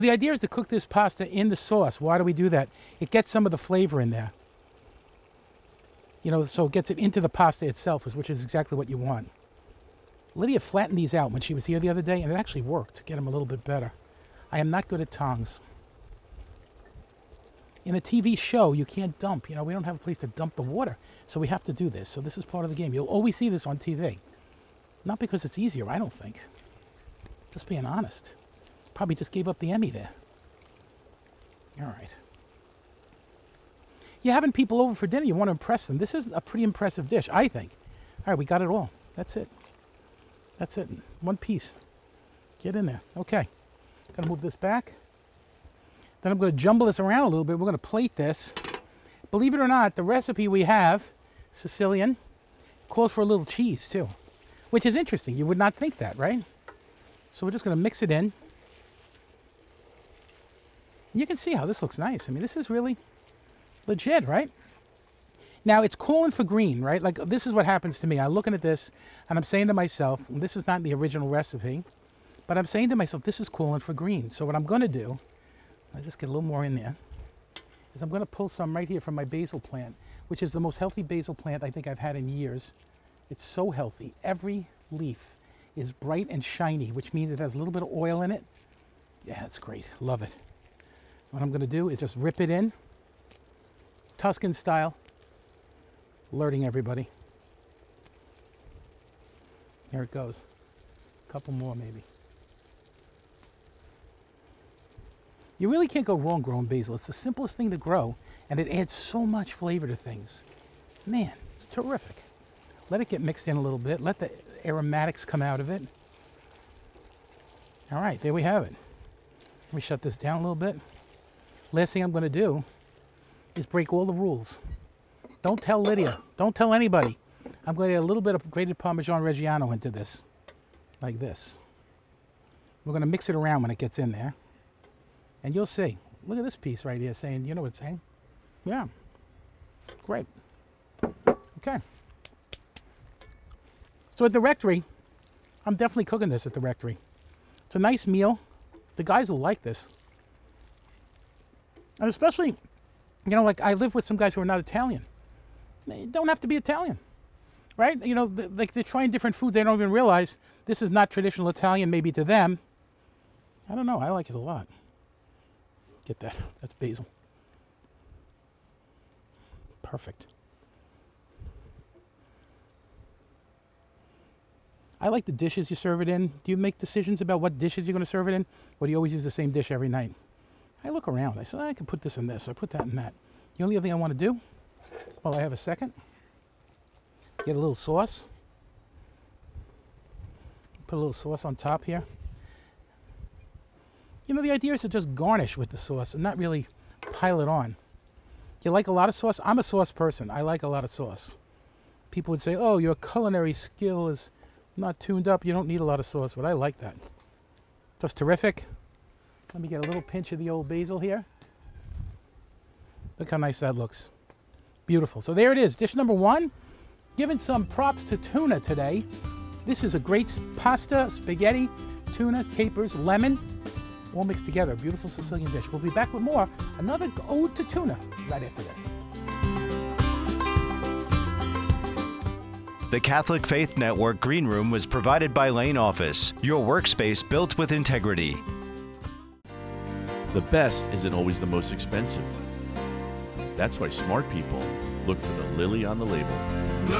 The idea is to cook this pasta in the sauce. Why do we do that? It gets some of the flavor in there. You know, so it gets it into the pasta itself, which is exactly what you want. Lydia flattened these out when she was here the other day, and it actually worked to get them a little bit better. I am not good at tongs. In a TV show, you can't dump. You know, we don't have a place to dump the water, so we have to do this. So this is part of the game. You'll always see this on TV. Not because it's easier, I don't think. Just being honest. Probably just gave up the Emmy there. All right. You're having people over for dinner. You want to impress them. This is a pretty impressive dish, I think. All right, we got it all. That's it. That's it. One piece. Get in there. Okay. Got to move this back. Then I'm going to jumble this around a little bit. We're going to plate this. Believe it or not, the recipe we have, Sicilian, calls for a little cheese too, which is interesting. You would not think that, right? So we're just going to mix it in. You can see how this looks nice. I mean, this is really legit, right? Now, it's calling for green, right? Like, this is what happens to me. I'm looking at this, and I'm saying to myself, and this is not the original recipe, but I'm saying to myself, this is calling for green. So what I'm going to do, I'll just get a little more in there, is I'm going to pull some right here from my basil plant, which is the most healthy basil plant I think I've had in years. It's so healthy. Every leaf is bright and shiny, which means it has a little bit of oil in it. Yeah, it's great. Love it. What I'm going to do is just rip it in, Tuscan style, alerting everybody. There it goes. A couple more maybe. You really can't go wrong growing basil. It's the simplest thing to grow, and it adds so much flavor to things. Man, it's terrific. Let it get mixed in a little bit. Let the aromatics come out of it. All right, there we have it. Let me shut this down a little bit. Last thing I'm going to do is break all the rules. Don't tell Lydia. Don't tell anybody. I'm going to add a little bit of grated Parmesan Reggiano into this, like this. We're going to mix it around when it gets in there. And you'll see. Look at this piece right here saying, you know what it's saying? Yeah. Great. Okay. So at the Rectory, I'm definitely cooking this at the Rectory. It's a nice meal. The guys will like this. And especially, you know, like I live with some guys who are not Italian. They don't have to be Italian, right? You know, like they're trying different foods. They don't even realize this is not traditional Italian maybe to them. I don't know. I like it a lot. Get that. That's basil. Perfect. I like the dishes you serve it in. Do you make decisions about what dishes you're going to serve it in? Or do you always use the same dish every night? I look around. I say, I can put this in this. I put that in that. The only other thing I want to do, while I have a second, get a little sauce. Put a little sauce on top here. You know, the idea is to just garnish with the sauce and not really pile it on. You like a lot of sauce? I'm a sauce person. I like a lot of sauce. People would say, oh, your culinary skill is not tuned up. You don't need a lot of sauce, but I like that. That's terrific. Let me get a little pinch of the old basil here. Look how nice that looks. Beautiful. So there it is. Dish number one. Giving some props to tuna today. This is a great pasta, spaghetti, tuna, capers, lemon, all mixed together. A beautiful Sicilian dish. We'll be back with more. Another ode to tuna right after this. The Catholic Faith Network Green Room was provided by Lane Office, your workspace built with integrity. The best isn't always the most expensive. That's why smart people look for the lily on the label.